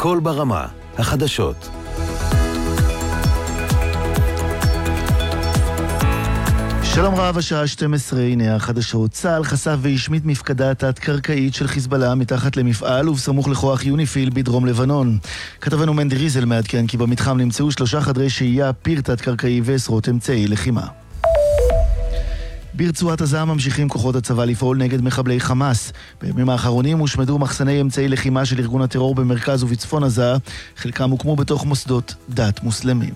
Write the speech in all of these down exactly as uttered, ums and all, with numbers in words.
כל ברמה, החדשות. שלום רב, השעה שתים עשרה, הנה החדשות. צה"ל חשף והשמיט מפקדה תת-קרקעית של חיזבאללה מתחת למפעל ובסמוך לכוח יוניפיל בדרום לבנון. כתבנו מנדי ריזל מעדכן כי במתחם נמצאו שלושה חדרי שהייה, פיר תת-קרקעי ועשרות אמצעי לחימה. ברצועת עזה ממשיכים כוחות הצבא לפעול נגד מחבלי חמאס. בימים האחרונים הושמדו מחסני אמצעי לחימה של ארגון הטרור במרכז ובצפון עזה, חלקם הוקמו בתוך מוסדות דת מוסלמים.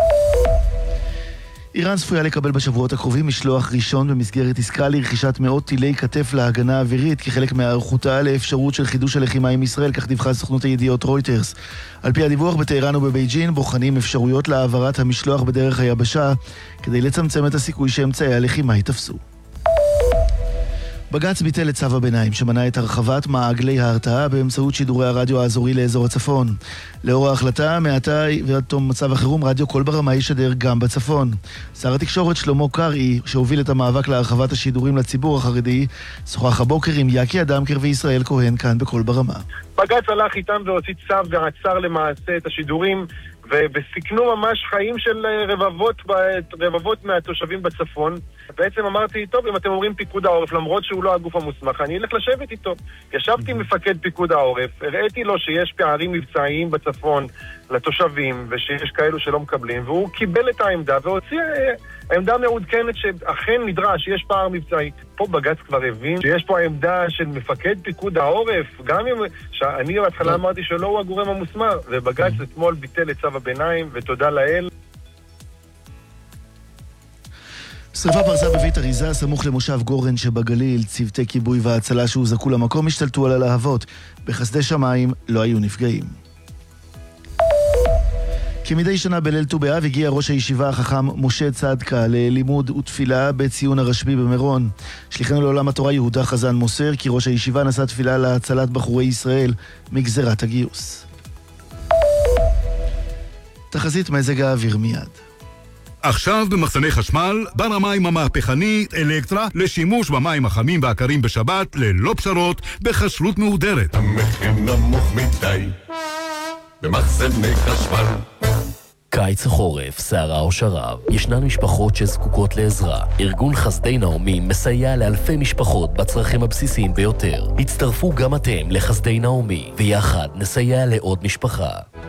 איראן צפויה לקבל בשבועות הקרובים משלוח ראשון במסגרת עסקה לרכישת מאות טילי כתף להגנה אווירית כחלק מהערכותה לאפשרות של חידוש הלחימה עם ישראל, כך דיווחה סוכנות הידיעות רויטרס. על פי הדיווח, בטהרן ובבייג'ין בוחנים אפשרויות להעברת המשלוח בדרך היבשה כדי לצמצם את הסיכוי שאמצעי הלחימה ייתפסו. בג"ץ ביטל את צו הביניים שמנע את הרחבת מעגלי ההרתעה באמצעות שידורי הרדיו האזורי לאזור הצפון. לאור ההחלטה, מעתה ועד תום מצב החירום, רדיו כל ברמה ישדר גם בצפון. שר התקשורת שלמה קרעי, שהוביל את המאבק להרחבת השידורים לציבור החרדי, שוחח הבוקר עם יקי אדמקר וישראל כהן כאן בכל ברמה. בג"ץ הלך איתם והוציא צו ועצר למעשה את השידורים וסיכנו ממש חיים של רבבות, רבבות מהתושבים בצפון. בעצם אמרתי, טוב, אם אתם אומרים פיקוד העורף, למרות שהוא לא הגוף המוסמך, אני אלך לשבת איתו. ישבתי עם מפקד פיקוד העורף, הראיתי לו שיש פערים מבצעיים בצפון לתושבים, ושיש כאלו שלא מקבלים, והוא קיבל את העמדה והוציא העמדה מעודכנת שאכן נדרש, שיש פער מבצעי. פה בג"ץ כבר הבין שיש פה העמדה של מפקד פיקוד העורף, גם אם שאני בהתחלה אמרתי שלא הוא הגורם המוסמך, ובג"ץ אתמול ביטל את צו הביניים, ותודה לאל. שריפה פרצה בבית אריזה סמוך למושב גורן שבגליל. צוותי כיבוי והצלה שהוזעקו למקום השתלטו על הלהבות. בחסדי שמיים לא היו נפגעים. כמדי שנה בליל ט"ו באב הגיע ראש הישיבה החכם משה צדקה ללימוד ותפילה בציון הרשב"י במירון. שליחנו לעולם התורה יהודה חזן מוסר כי ראש הישיבה נשא תפילה להצלת בחורי ישראל מגזרת הגיוס. תחזית מזג האוויר מיד. עכשיו במחסני חשמל, בר המים המהפכנית אלקטרה לשימוש במים החמים והקרים בשבת ללא פשרות בכשרות מהודרת. המחיר נמוך מדי במחסני חשמל. קיץ החורף, סערה או שרב, ישנן משפחות שזקוקות לעזרה. ארגון חסדי נעמי מסייע לאלפי משפחות בצרכים הבסיסיים ביותר. הצטרפו גם אתם לחסדי נעמי, ויחד נסייע לעוד משפחה.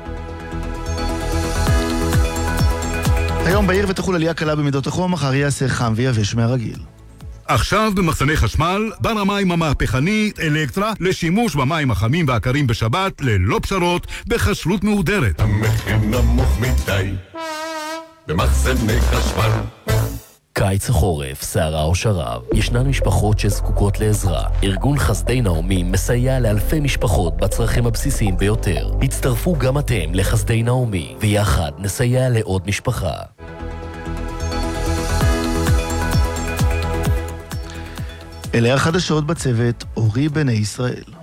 היום בעיר ותחול עלייה קלה במידות החום, מחר יעשה חם ויבש מהרגיל. עכשיו במחסני חשמל, בר המים המהפכנית אלקטרה לשימוש במים החמים והקרים בשבת ללא פשרות בכשרות מהודרת. המחיר נמוך מדי במחסני חשמל. קיץ החורף, סערה או שרב, ישנן משפחות שזקוקות לעזרה. ארגון חסדי נעמי מסייע לאלפי משפחות בצרכים הבסיסיים ביותר. הצטרפו גם אתם לחסדי נעמי, ויחד נסייע לעוד משפחה. אלה החדשות בצוות אורי בני ישראל.